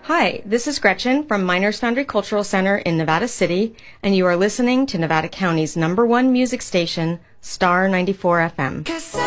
Hi, this is Gretchen from Miners Foundry Cultural Center in Nevada City, and you are listening to Nevada County's #1 music station, Star 94 FM.